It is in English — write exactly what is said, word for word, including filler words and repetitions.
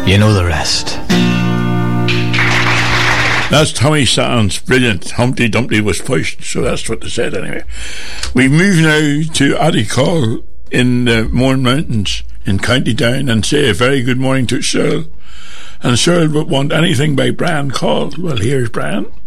You know the rest. That's Tommy Sands. Brilliant. Humpty Dumpty was pushed, so that's what they said anyway. We move now to Addycall in the Mourne Mountains in County Down and say a very good morning to Cheryl. And Cheryl would want anything by Brian Call. Well, here's Brian.